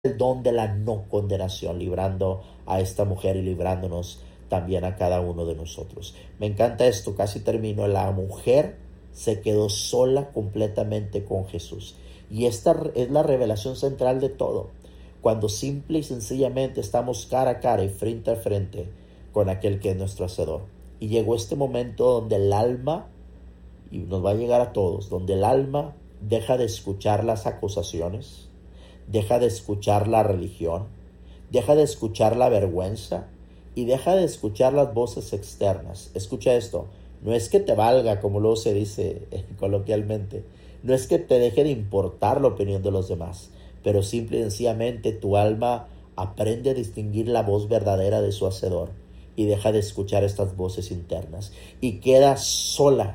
el don de la no condenación, librando a esta mujer y librándonos también a cada uno de nosotros. Me encanta esto, casi termino. La mujer se quedó sola completamente con Jesús. Y esta es la revelación central de todo. Cuando simple y sencillamente estamos cara a cara y frente a frente con aquel que es nuestro Hacedor. Y llegó este momento donde el alma, y nos va a llegar a todos, donde el alma deja de escuchar las acusaciones, deja de escuchar la religión, deja de escuchar la vergüenza y deja de escuchar las voces externas. Escucha esto, no es que te valga, como luego se dice coloquialmente, no es que te deje de importar la opinión de los demás, pero simple y sencillamente tu alma aprende a distinguir la voz verdadera de su Hacedor y deja de escuchar estas voces internas y queda sola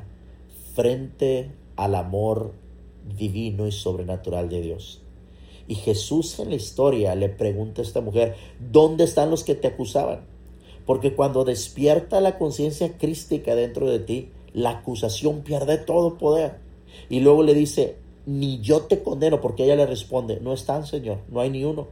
frente al amor divino y sobrenatural de Dios. Y Jesús en la historia le pregunta a esta mujer, ¿dónde están los que te acusaban? Porque cuando despierta la conciencia crística dentro de ti, la acusación pierde todo poder. Y luego le dice, ni yo te condeno, porque ella le responde, no están, Señor, no hay ni uno.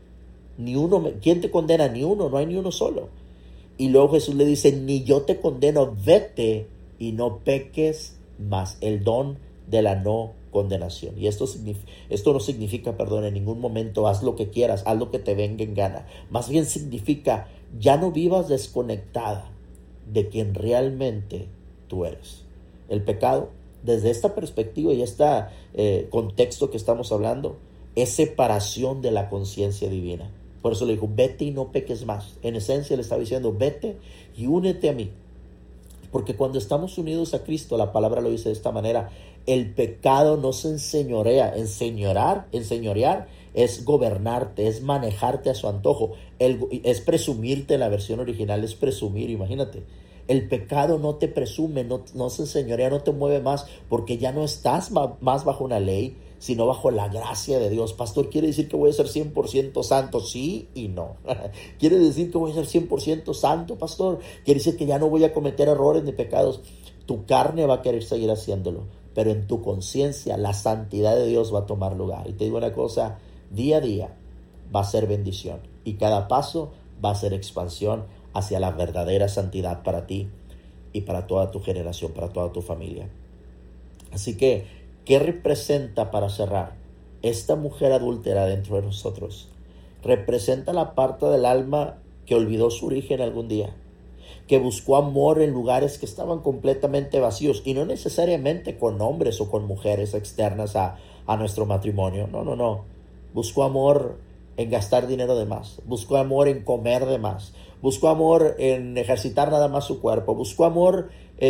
Ni uno, ¿quién te condena? Ni uno, no hay ni uno solo. Y luego Jesús le dice, ni yo te condeno, vete y no peques más. El don de la no condenación. Y esto no significa, en ningún momento haz lo que quieras, haz lo que te venga en gana. Más bien significa, ya no vivas desconectada de quien realmente tú eres. El pecado, desde esta perspectiva y este contexto que estamos hablando, es separación de la conciencia divina. Por eso le dijo, vete y no peques más. En esencia le estaba diciendo, vete y únete a mí. Porque cuando estamos unidos a Cristo, la palabra lo dice de esta manera, el pecado no se enseñorea. Enseñorear es gobernarte, es manejarte a su antojo. Es presumirte, en la versión original es presumir, imagínate. El pecado no te presume, no se enseñorea, no te mueve más, porque ya no estás más bajo una ley, sino bajo la gracia de Dios. Pastor, ¿quiere decir que voy a ser 100% santo? Sí y no. ¿Quiere decir que voy a ser 100% santo, pastor? ¿Quiere decir que ya no voy a cometer errores ni pecados? Tu carne va a querer seguir haciéndolo, pero en tu conciencia la santidad de Dios va a tomar lugar. Y te digo una cosa, día a día va a ser bendición y cada paso va a ser expansión hacia la verdadera santidad para ti y para toda tu generación, para toda tu familia. Así que, ¿qué representa, para cerrar, esta mujer adúltera dentro de nosotros? Representa la parte del alma que olvidó su origen algún día, que buscó amor en lugares que estaban completamente vacíos, y no necesariamente con hombres o con mujeres externas a nuestro matrimonio. No. Buscó amor en gastar dinero de más, buscó amor en comer de más, buscó amor en ejercitar nada más su cuerpo, buscó amor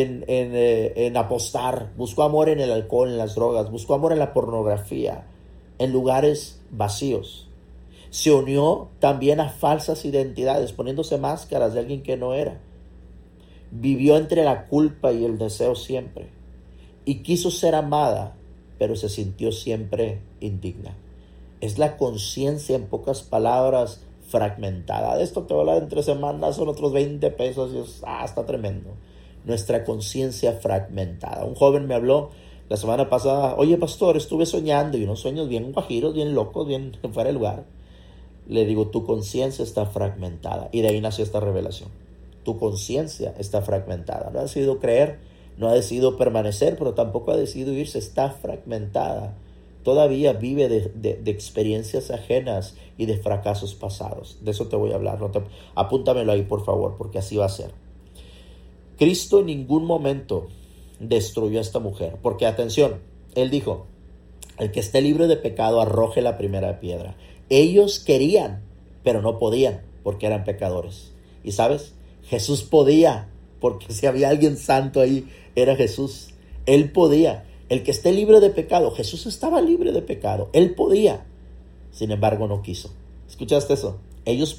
en apostar, buscó amor en el alcohol, en las drogas, buscó amor en la pornografía, en lugares vacíos. Se unió también a falsas identidades, poniéndose máscaras de alguien que no era. Vivió entre la culpa y el deseo siempre. Y quiso ser amada, pero se sintió siempre indigna. Es la conciencia, en pocas palabras, fragmentada. De esto te voy a hablar en 3 semanas, son otros 20 pesos y está tremendo. Nuestra conciencia fragmentada. Un joven me habló la semana pasada, oye pastor, estuve soñando, y unos sueños bien guajiros, bien locos, bien fuera de lugar. Le digo, tu conciencia está fragmentada. Y de ahí nació esta revelación. Tu conciencia está fragmentada. No ha decidido creer, no ha decidido permanecer, pero tampoco ha decidido irse. Está fragmentada. Todavía vive de experiencias ajenas y de fracasos pasados. De eso te voy a hablar. Apúntamelo ahí, por favor, porque así va a ser. Cristo en ningún momento destruyó a esta mujer. Porque, atención, Él dijo, el que esté libre de pecado arroje la primera piedra. Ellos querían, pero no podían, porque eran pecadores. Y ¿sabes? Jesús podía, porque si había alguien santo ahí, era Jesús. Él podía. El que esté libre de pecado, Jesús estaba libre de pecado. Él podía. Sin embargo, no quiso. ¿Escuchaste eso? Ellos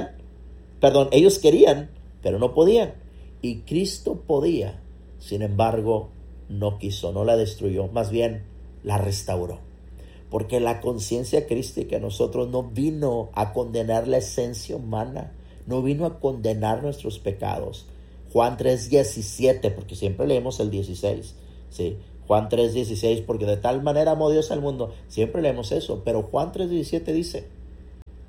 querían, pero no podían. Y Cristo podía. Sin embargo, no quiso, no la destruyó. Más bien, la restauró. Porque la conciencia crística en nosotros no vino a condenar la esencia humana. No vino a condenar nuestros pecados. Juan 3:17, porque siempre leemos el 16. ¿Sí? Juan 3:16, porque de tal manera amó Dios al mundo. Siempre leemos eso, pero Juan 3:17 dice,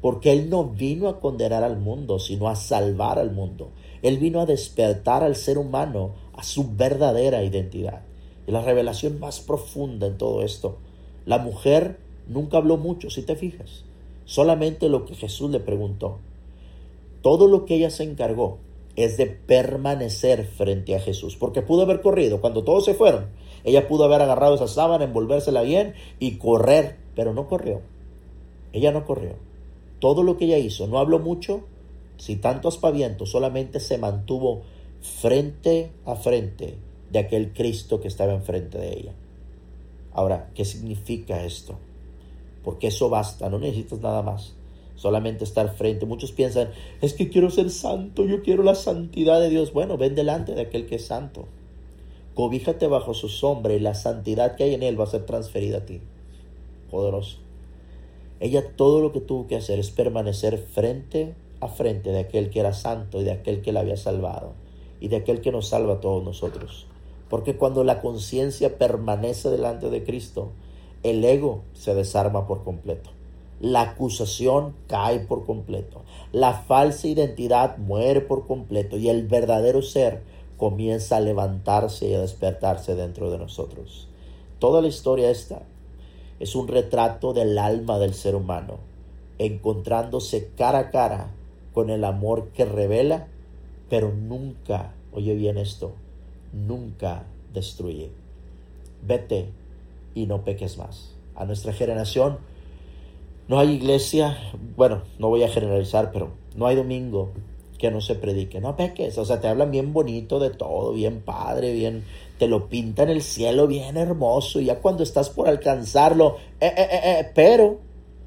porque Él no vino a condenar al mundo, sino a salvar al mundo. Él vino a despertar al ser humano a su verdadera identidad. Y la revelación más profunda en todo esto, la mujer nunca habló mucho, si te fijas, solamente lo que Jesús le preguntó. Todo lo que ella se encargó es de permanecer frente a Jesús, porque pudo haber corrido. Cuando todos se fueron, ella pudo haber agarrado esa sábana, envolvérsela bien y correr, pero no corrió. Ella no corrió. Todo lo que ella hizo, no habló mucho, sin tanto aspaviento, solamente se mantuvo frente a frente de aquel Cristo que estaba enfrente de ella. Ahora, ¿qué significa esto? Porque eso basta, no necesitas nada más. Solamente estar frente. Muchos piensan, es que quiero ser santo, yo quiero la santidad de Dios. Bueno, ven delante de aquel que es santo. Cobíjate bajo su sombra y la santidad que hay en él va a ser transferida a ti. Poderoso. Ella todo lo que tuvo que hacer es permanecer frente a frente de aquel que era santo y de aquel que la había salvado y de aquel que nos salva a todos nosotros. Porque cuando la conciencia permanece delante de Cristo, el ego se desarma por completo. La acusación cae por completo. La falsa identidad muere por completo y el verdadero ser comienza a levantarse y a despertarse dentro de nosotros. Toda la historia esta es un retrato del alma del ser humano, encontrándose cara a cara con el amor que revela, pero nunca, oye bien esto, nunca destruye. Vete y no peques más. A nuestra generación no hay iglesia, bueno, no voy a generalizar, pero no hay domingo que no se predique. No peques, o sea, te hablan bien bonito de todo, bien padre, bien, te lo pintan el cielo bien hermoso, y ya cuando estás por alcanzarlo, pero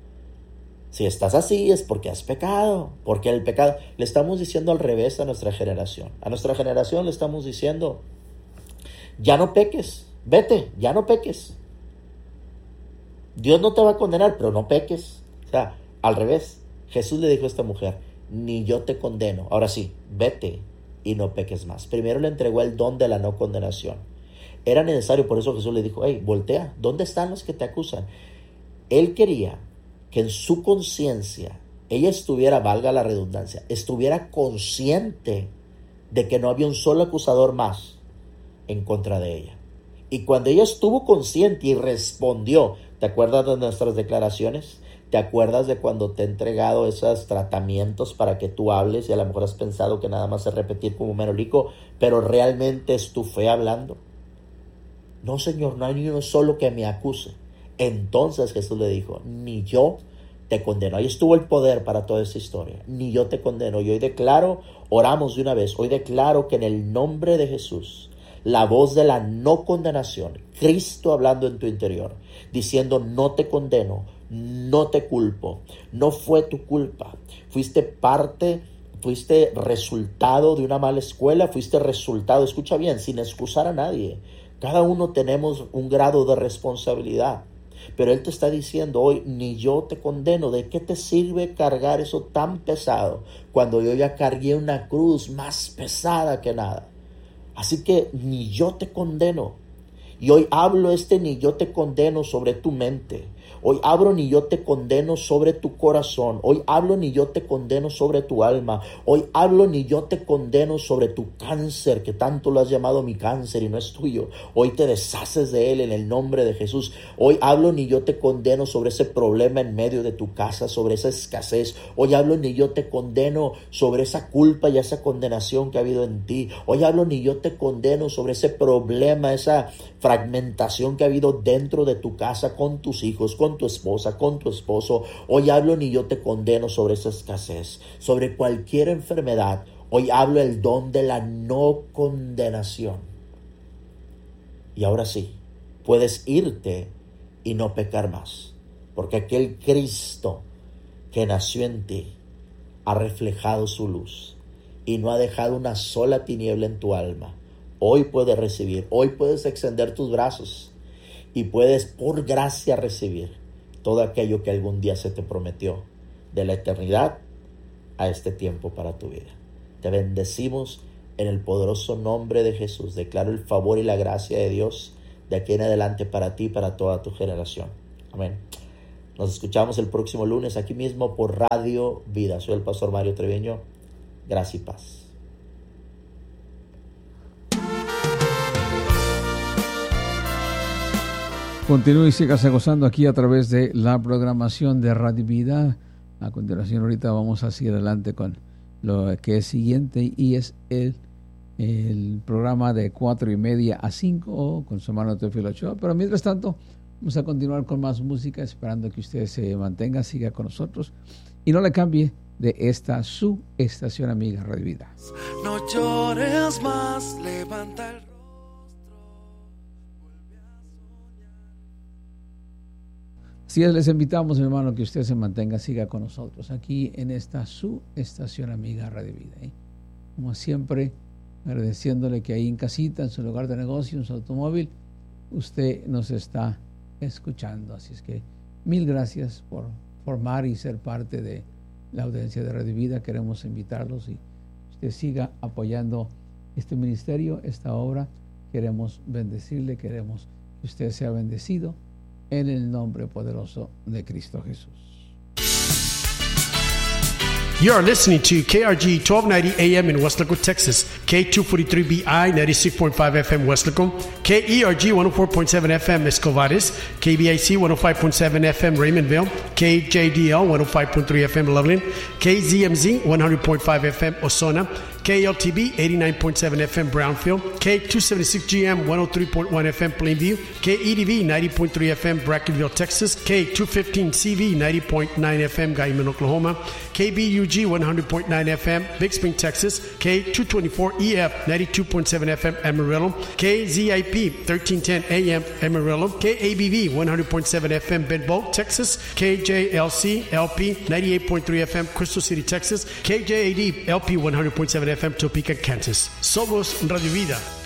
si estás así es porque has pecado, porque el pecado, le estamos diciendo al revés a nuestra generación. A nuestra generación le estamos diciendo, ya no peques, vete, ya no peques. Dios no te va a condenar, pero no peques. O sea, al revés. Jesús le dijo a esta mujer, ni yo te condeno. Ahora sí, vete y no peques más. Primero le entregó el don de la no condenación. Era necesario, por eso Jesús le dijo, hey, voltea, ¿dónde están los que te acusan? Él quería que en su conciencia ella estuviera, valga la redundancia, estuviera consciente de que no había un solo acusador más en contra de ella. Y cuando ella estuvo consciente y respondió, ¿te acuerdas de nuestras declaraciones? ¿Te acuerdas de cuando te he entregado esos tratamientos para que tú hables y a lo mejor has pensado que nada más es repetir como un merolico, pero realmente es tu fe hablando? No, Señor, no hay ni uno solo que me acuse. Entonces Jesús le dijo, ni yo te condeno. Ahí estuvo el poder para toda esta historia. Ni yo te condeno. Y hoy declaro, oramos de una vez, hoy declaro que en el nombre de Jesús, la voz de la no condenación, Cristo hablando en tu interior, diciendo no te condeno, no te culpo, no fue tu culpa, fuiste parte, fuiste resultado de una mala escuela, fuiste resultado, escucha bien, sin excusar a nadie, cada uno tenemos un grado de responsabilidad, pero Él te está diciendo hoy, ni yo te condeno. ¿De qué te sirve cargar eso tan pesado cuando yo ya cargué una cruz más pesada que nada? Así que ni yo te condeno. Y hoy hablo ni yo te condeno sobre tu mente. Hoy hablo ni yo te condeno sobre tu corazón. Hoy hablo ni yo te condeno sobre tu alma. Hoy hablo ni yo te condeno sobre tu cáncer, que tanto lo has llamado mi cáncer y no es tuyo. Hoy te deshaces de él en el nombre de Jesús. Hoy hablo ni yo te condeno sobre ese problema en medio de tu casa, sobre esa escasez. Hoy hablo ni yo te condeno sobre esa culpa y esa condenación que ha habido en ti. Hoy hablo ni yo te condeno sobre ese problema, esa fragmentación que ha habido dentro de tu casa con tus hijos, con tu esposa, con tu esposo. Hoy hablo ni yo te condeno sobre esa escasez, sobre cualquier enfermedad. Hoy hablo el don de la no condenación. Y ahora sí, puedes irte y no pecar más, porque aquel Cristo que nació en ti ha reflejado su luz y no ha dejado una sola tiniebla en tu alma. Hoy puedes recibir, hoy puedes extender tus brazos y puedes por gracia recibir todo aquello que algún día se te prometió, de la eternidad a este tiempo para tu vida. Te bendecimos en el poderoso nombre de Jesús. Declaro el favor y la gracia de Dios de aquí en adelante para ti y para toda tu generación. Amén. Nos escuchamos el próximo lunes aquí mismo por Radio Vida. Soy el pastor Mario Treviño. Gracias y paz. Continúe y sígase gozando aquí a través de la programación de Radio Vida. A continuación, ahorita vamos a seguir adelante con lo que es siguiente, y es el programa de 4:30 a 5 con su hermano Teófilo Ochoa. Pero mientras tanto, vamos a continuar con más música, esperando que usted se mantenga, siga con nosotros y no le cambie de esta su estación amiga Radio Vida. No llores más, levanta el... Así es, les invitamos, mi hermano, que usted se mantenga, siga con nosotros aquí en esta su estación amiga Radio Vida. Como siempre, agradeciéndole que ahí en casita, en su lugar de negocio, en su automóvil, usted nos está escuchando. Así es que mil gracias por formar y ser parte de la audiencia de Radio Vida. Queremos invitarlos y usted siga apoyando este ministerio, esta obra. Queremos bendecirle, queremos que usted sea bendecido en el nombre poderoso de Cristo Jesús. You are listening to KRG 1290 AM in West Laco, Texas, K243BI 96.5 FM West Laco, KERG 104.7 FM Escovares, KBIC 105.7 FM Raymondville, KJDL 105.3 FM Loveland, KZMZ 100.5 FM Osona, KLTB 89.7 FM Brownfield, K276GM 103.1 FM Plainview, KEDV 90.3 FM Brackenville, Texas, K215CV 90.9 FM Guyman, Oklahoma, KBUG 100.9 FM Big Spring, Texas, K224EF 92.7 FM Amarillo, KZIP 1310 AM Amarillo, KABV 100.7 FM Benbow, Texas, KJLC LP 98.3 FM Crystal City, Texas, KJAD LP 100.7 FM Topeka, Kansas. Somos Radio Vida.